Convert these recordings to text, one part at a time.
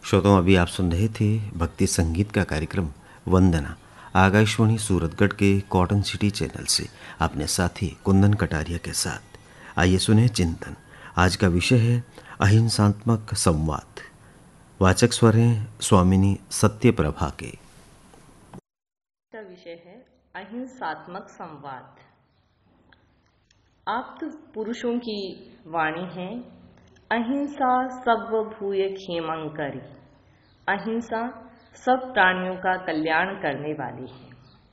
श्रोताओं, अभी आप सुन रहे थे भक्ति संगीत का कार्यक्रम वंदना, आकाशवाणी सूरतगढ़ के कॉटन सिटी चैनल से अपने साथी कुंदन कटारिया के साथ। आइए सुने चिंतन। आज का विषय है अहिंसात्मक संवाद। वाचक स्वर हैं स्वामिनी सत्यप्रभा के। विषय है अहिंसात्मक संवाद। आप तो पुरुषों की वाणी है, अहिंसा सर्व भूय क्षेमं करी। अहिंसा सब प्राणियों का कल्याण करने वाली है।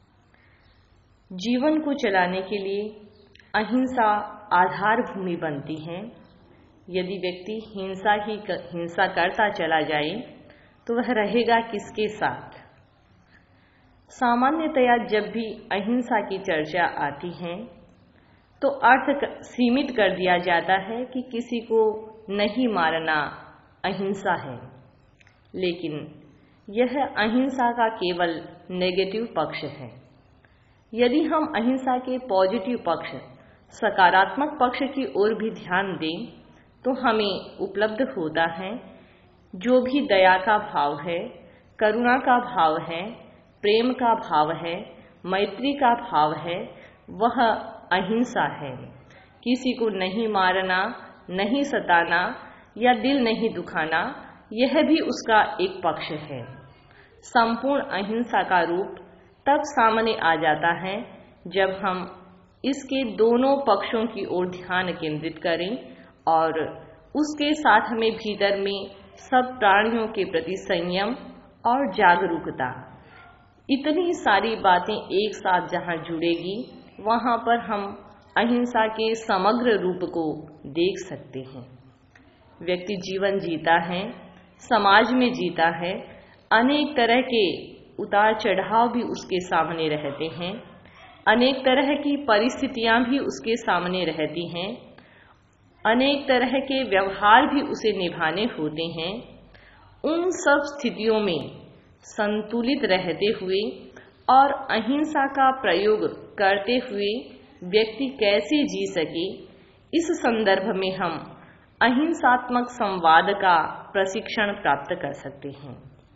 जीवन को चलाने के लिए अहिंसा आधार भूमि बनती है। यदि व्यक्ति हिंसा करता चला जाए तो वह रहेगा किसके साथ? सामान्यतया जब भी अहिंसा की चर्चा आती है तो अर्थ सीमित कर दिया जाता है कि किसी को नहीं मारना अहिंसा है, लेकिन यह अहिंसा का केवल नेगेटिव पक्ष है। यदि हम अहिंसा के पॉजिटिव पक्ष, सकारात्मक पक्ष की ओर भी ध्यान दें तो हमें उपलब्ध होता है जो भी दया का भाव है, करुणा का भाव है, प्रेम का भाव है, मैत्री का भाव है, वह अहिंसा है। किसी को नहीं मारना, नहीं सताना या दिल नहीं दुखाना, यह भी उसका एक पक्ष है। संपूर्ण अहिंसा का रूप तब सामने आ जाता है जब हम इसके दोनों पक्षों की ओर ध्यान केंद्रित करें और उसके साथ में भीतर में सब प्राणियों के प्रति संयम और जागरूकता, इतनी सारी बातें एक साथ जहां जुड़ेगी वहां पर हम अहिंसा के समग्र रूप को देख सकते हैं। व्यक्ति जीवन जीता है, समाज में जीता है, अनेक तरह के उतार चढ़ाव भी उसके सामने रहते हैं, अनेक तरह की परिस्थितियां भी उसके सामने रहती हैं, अनेक तरह के व्यवहार भी उसे निभाने होते हैं। उन सब स्थितियों में संतुलित रहते हुए और अहिंसा का प्रयोग करते हुए व्यक्ति कैसे जी सके, इस संदर्भ में हम अहिंसात्मक संवाद का प्रशिक्षण प्राप्त कर सकते हैं।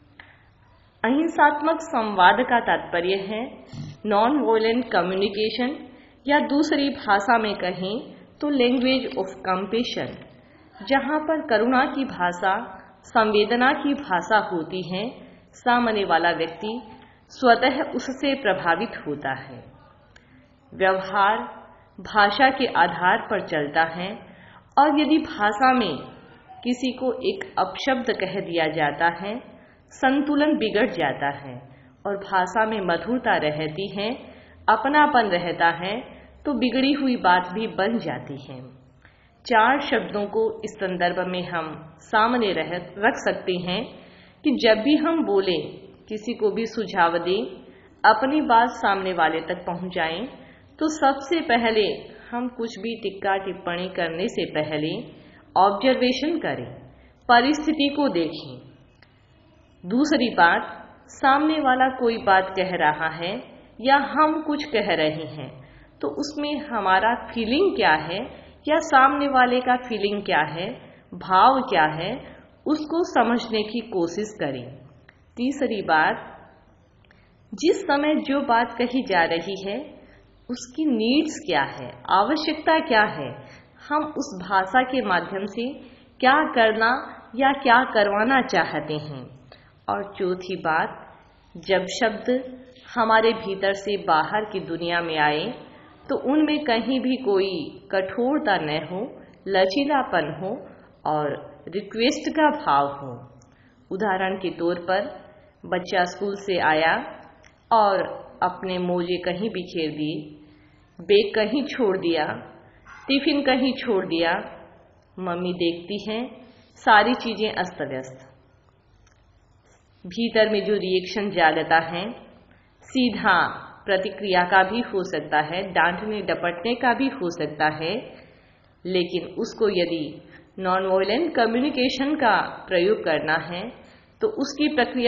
अहिंसात्मक संवाद का तात्पर्य है नॉन वॉयलेंट कम्युनिकेशन, या दूसरी भाषा में कहें तो लैंग्वेज ऑफ कंपैशन, जहां पर करुणा की भाषा, संवेदना की भाषा होती है। सामने वाला व्यक्ति स्वतः उससे प्रभावित होता है। व्यवहार भाषा के आधार पर चलता है और यदि भाषा में किसी को एक अपशब्द कह दिया जाता है, संतुलन बिगड़ जाता है और भाषा में मधुरता रहती है, अपनापन रहता है, तो बिगड़ी हुई बात भी बन जाती है। 4 शब्दों को इस संदर्भ में हम सामने रख सकते हैं कि जब भी हम बोलें, किसी को भी सुझाव दें, अपनी बात सामने वाले तक पहुंचाएं, तो सबसे पहले हम कुछ भी टिक्का टिप्पणी करने से पहले ऑब्जर्वेशन करें, परिस्थिति को देखें। दूसरी बात, सामने वाला कोई बात कह रहा है या हम कुछ कह रहे हैं तो उसमें हमारा फीलिंग क्या है या सामने वाले का फीलिंग क्या है, भाव क्या है, उसको समझने की कोशिश करें। तीसरी बात, जिस समय जो बात कही जा रही है उसकी नीड्स क्या है, आवश्यकता क्या है, हम उस भाषा के माध्यम से क्या करना या क्या करवाना चाहते हैं। और चौथी बात, जब शब्द हमारे भीतर से बाहर की दुनिया में आए तो उनमें कहीं भी कोई कठोरता न हो, लचीलापन हो और रिक्वेस्ट का भाव हो। उदाहरण के तौर पर, बच्चा स्कूल से आया और अपने मोजे कहीं बिखेर दिए, बैग कहीं छोड़ दिया, टिफिन कहीं छोड़ दिया। मम्मी देखती हैं सारी चीजें अस्त व्यस्त। भीतर में जो रिएक्शन जागता है, सीधा प्रतिक्रिया का भी हो सकता है, डांटने डपटने का भी हो सकता है, लेकिन उसको यदि नॉन वॉयलेंट कम्युनिकेशन का प्रयोग करना है तो उसकी प्रक्रिया